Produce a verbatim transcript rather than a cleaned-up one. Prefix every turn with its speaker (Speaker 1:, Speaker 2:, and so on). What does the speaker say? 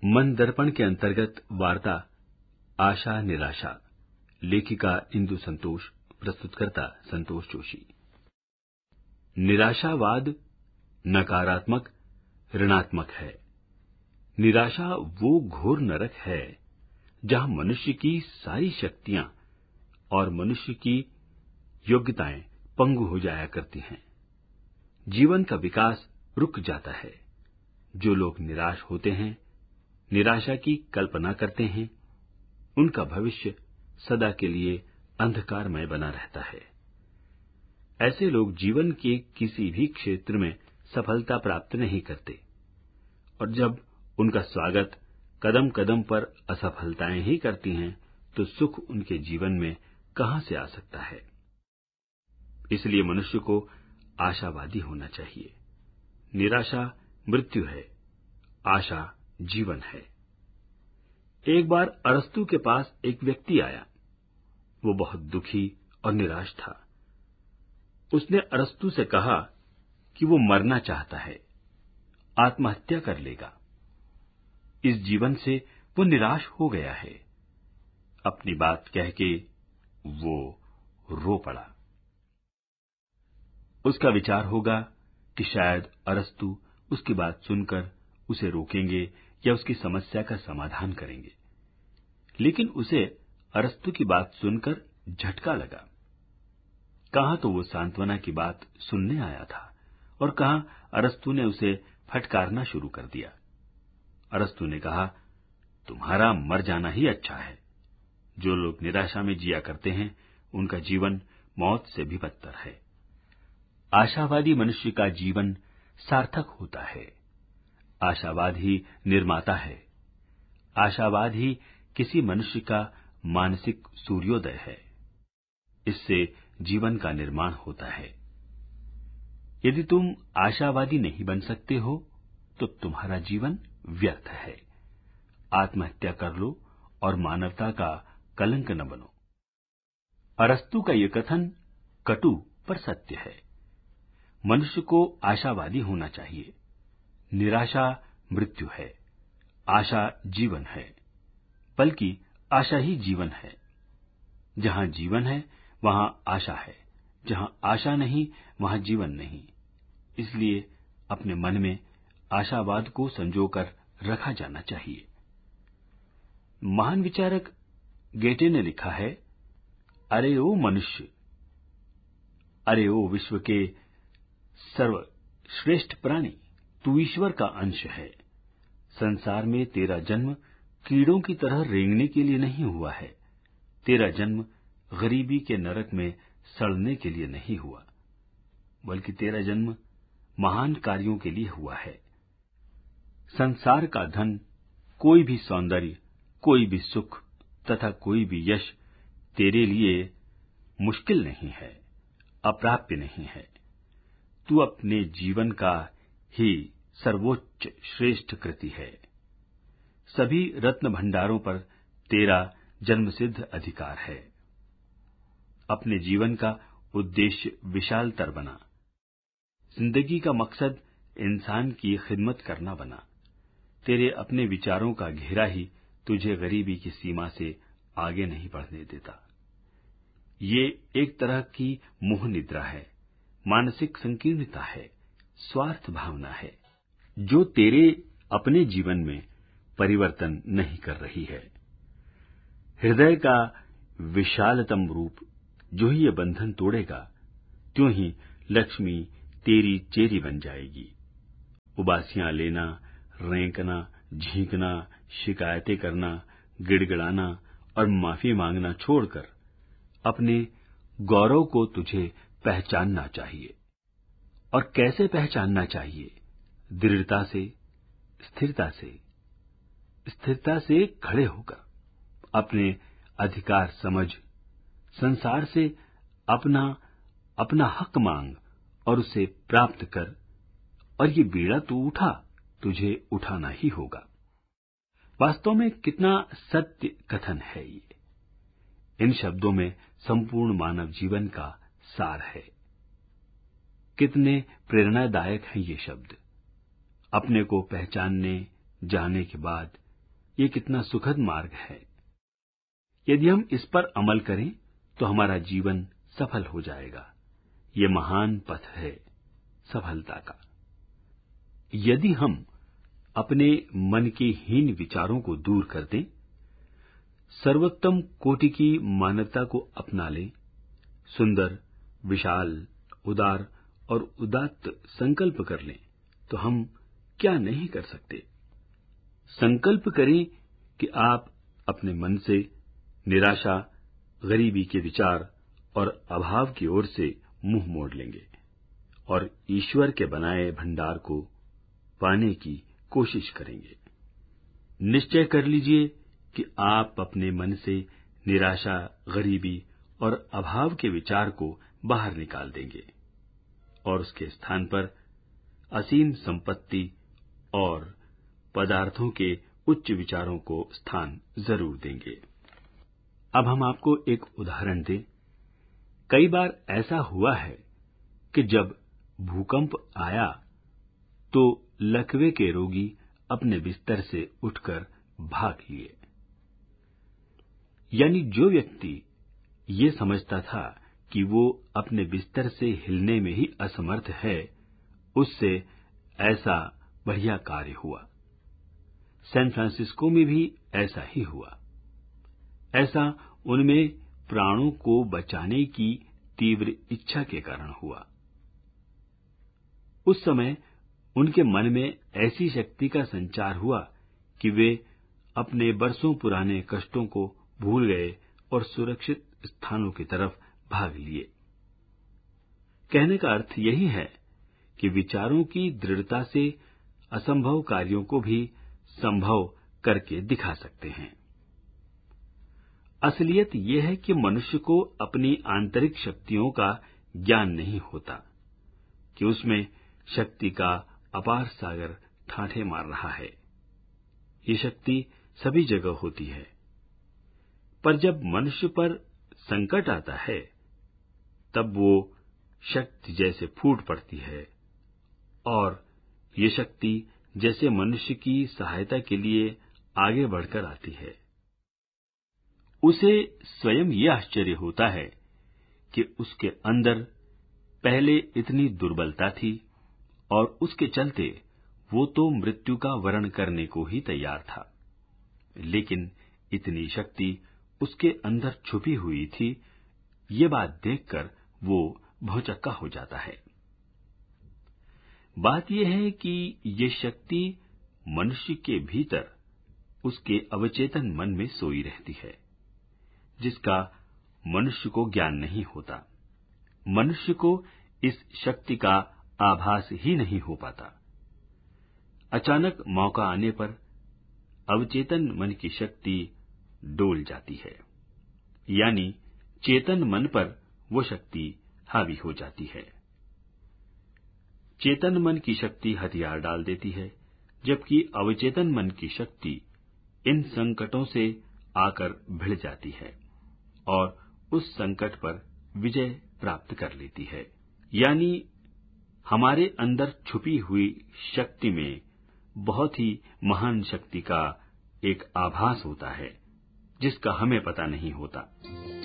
Speaker 1: मन दर्पण के अंतर्गत वार्ता आशा निराशा, लेखिका इंदु संतोष, प्रस्तुतकर्ता संतोष जोशी। निराशावाद नकारात्मक ऋणात्मक है। निराशा वो घोर नरक है जहां मनुष्य की सारी शक्तियां और मनुष्य की योग्यताएं पंगु हो जाया करती हैं। जीवन का विकास रुक जाता है। जो लोग निराश होते हैं, निराशा की कल्पना करते हैं, उनका भविष्य सदा के लिए अंधकारमय बना रहता है। ऐसे लोग जीवन के किसी भी क्षेत्र में सफलता प्राप्त नहीं करते, और जब उनका स्वागत कदम कदम पर असफलताएं ही करती हैं, तो सुख उनके जीवन में कहां से आ सकता है। इसलिए मनुष्य को आशावादी होना चाहिए। निराशा मृत्यु है, आशा जीवन है। एक बार अरस्तु के पास एक व्यक्ति आया। वो बहुत दुखी और निराश था। उसने अरस्तु से कहा कि वो मरना चाहता है, आत्महत्या कर लेगा। इस जीवन से वो निराश हो गया है। अपनी बात कह के वो रो पड़ा। उसका विचार होगा कि शायद अरस्तु उसकी बात सुनकर उसे रोकेंगे या उसकी समस्या का समाधान करेंगे। लेकिन उसे अरस्तु की बात सुनकर झटका लगा। कहां तो वो सांत्वना की बात सुनने आया था और कहां अरस्तु ने उसे फटकारना शुरू कर दिया। अरस्तु ने कहा, तुम्हारा मर जाना ही अच्छा है। जो लोग निराशा में जिया करते हैं, उनका जीवन मौत से भी बदतर है। आशावादी मनुष्य का जीवन सार्थक होता है। आशावाद ही निर्माता है। आशावाद ही किसी मनुष्य का मानसिक सूर्योदय है। इससे जीवन का निर्माण होता है। यदि तुम आशावादी नहीं बन सकते हो, तो तुम्हारा जीवन व्यर्थ है। आत्महत्या कर लो और मानवता का कलंक न बनो। अरस्तु का यह कथन कटु पर सत्य है। मनुष्य को आशावादी होना चाहिए। निराशा मृत्यु है, आशा जीवन है, बल्कि आशा ही जीवन है। जहां जीवन है वहां आशा है, जहां आशा नहीं वहां जीवन नहीं। इसलिए अपने मन में आशावाद को संजोकर रखा जाना चाहिए। महान विचारक गेटे ने लिखा है, अरे ओ मनुष्य, अरे ओ विश्व के सर्वश्रेष्ठ प्राणी, तू ईश्वर का अंश है। संसार में तेरा जन्म कीड़ों की तरह रेंगने के लिए नहीं हुआ है। तेरा जन्म गरीबी के नरक में सड़ने के लिए नहीं हुआ, बल्कि तेरा जन्म महान कार्यों के लिए हुआ है। संसार का धन, कोई भी सौंदर्य, कोई भी सुख तथा कोई भी यश तेरे लिए मुश्किल नहीं है, अप्राप्य नहीं है। तू अपने जीवन का ही सर्वोच्च श्रेष्ठ कृति है। सभी रत्न भंडारों पर तेरा जन्मसिद्ध अधिकार है। अपने जीवन का उद्देश्य विशालतर बना। जिंदगी का मकसद इंसान की खिदमत करना बना। तेरे अपने विचारों का घेरा ही तुझे गरीबी की सीमा से आगे नहीं बढ़ने देता। ये एक तरह की मोह निद्रा है, मानसिक संकीर्णता है, स्वार्थ भावना है, जो तेरे अपने जीवन में परिवर्तन नहीं कर रही है। हृदय का विशालतम रूप जो ही ये बंधन तोड़ेगा, त्यों ही लक्ष्मी तेरी चेरी बन जाएगी। उबासियां लेना, रेंकना, झींकना, शिकायतें करना, गिड़गिड़ाना और माफी मांगना छोड़कर अपने गौरव को तुझे पहचानना चाहिए। और कैसे पहचानना चाहिए? दृढ़ता से, स्थिरता से, स्थिरता से खड़े होकर अपने अधिकार समझ, संसार से अपना अपना हक मांग और उसे प्राप्त कर। और ये बीड़ा तू उठा, तुझे उठाना ही होगा। वास्तव में कितना सत्य कथन है ये। इन शब्दों में संपूर्ण मानव जीवन का सार है। कितने प्रेरणादायक हैं ये शब्द। अपने को पहचानने जाने के बाद ये कितना सुखद मार्ग है। यदि हम इस पर अमल करें तो हमारा जीवन सफल हो जाएगा। ये महान पथ है सफलता का। यदि हम अपने मन के हीन विचारों को दूर कर दें, सर्वोत्तम कोटि की मानवता को अपना लें, सुंदर, विशाल, उदार और उदात्त संकल्प कर लें, तो हम क्या नहीं कर सकते। संकल्प करें कि आप अपने मन से निराशा, गरीबी के विचार और अभाव की ओर से मुंह मोड़ लेंगे और ईश्वर के बनाए भंडार को पाने की कोशिश करेंगे। निश्चय कर लीजिए कि आप अपने मन से निराशा, गरीबी और अभाव के विचार को बाहर निकाल देंगे और उसके स्थान पर असीम संपत्ति और पदार्थों के उच्च विचारों को स्थान जरूर देंगे। अब हम आपको एक उदाहरण दें। कई बार ऐसा हुआ है कि जब भूकंप आया तो लकवे के रोगी अपने बिस्तर से उठकर भाग लिए। यानी जो व्यक्ति ये समझता था कि वो अपने बिस्तर से हिलने में ही असमर्थ है, उससे ऐसा बढ़िया कार्य हुआ। सैन फ्रांसिस्को में भी ऐसा ही हुआ। ऐसा उनमें प्राणों को बचाने की तीव्र इच्छा के कारण हुआ। उस समय उनके मन में ऐसी शक्ति का संचार हुआ कि वे अपने बरसों पुराने कष्टों को भूल गए और सुरक्षित स्थानों की तरफ भाग लिए। कहने का अर्थ यही है कि विचारों की दृढ़ता से असंभव कार्यों को भी संभव करके दिखा सकते हैं। असलियत यह है कि मनुष्य को अपनी आंतरिक शक्तियों का ज्ञान नहीं होता कि उसमें शक्ति का अपार सागर ठाठे मार रहा है। ये शक्ति सभी जगह होती है, पर जब मनुष्य पर संकट आता है तब वो शक्ति जैसे फूट पड़ती है और ये शक्ति जैसे मनुष्य की सहायता के लिए आगे बढ़कर आती है। उसे स्वयं ये आश्चर्य होता है कि उसके अंदर पहले इतनी दुर्बलता थी और उसके चलते वो तो मृत्यु का वरण करने को ही तैयार था, लेकिन इतनी शक्ति उसके अंदर छुपी हुई थी। ये बात देखकर वो भौचक्का हो जाता है। बात यह है कि ये शक्ति मनुष्य के भीतर उसके अवचेतन मन में सोई रहती है, जिसका मनुष्य को ज्ञान नहीं होता। मनुष्य को इस शक्ति का आभास ही नहीं हो पाता। अचानक मौका आने पर अवचेतन मन की शक्ति डोल जाती है, यानी चेतन मन पर वो शक्ति हावी हो जाती है। चेतन मन की शक्ति हथियार डाल देती है, जबकि अवचेतन मन की शक्ति इन संकटों से आकर भिड़ जाती है और उस संकट पर विजय प्राप्त कर लेती है। यानी हमारे अंदर छुपी हुई शक्ति में बहुत ही महान शक्ति का एक आभास होता है, जिसका हमें पता नहीं होता।